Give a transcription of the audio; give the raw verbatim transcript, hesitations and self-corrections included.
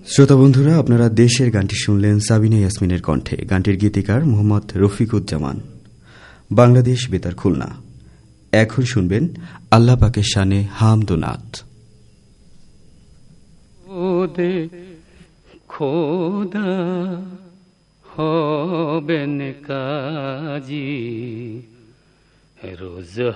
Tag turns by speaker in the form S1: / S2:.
S1: শ্রোতা বন্ধুরা, আপনারা দেশের গানটি শুনলেন সাবিনা ইয়াসমিনের কণ্ঠে। গানটির গীতিকার মোহাম্মদ রফিকুজ্জামান, বাংলাদেশ বেতার, খুলনা। এখন শুনবেন আল্লাহ পাকের শানে হামদ ও নাত।
S2: খোদা হবেন কাজী রোজ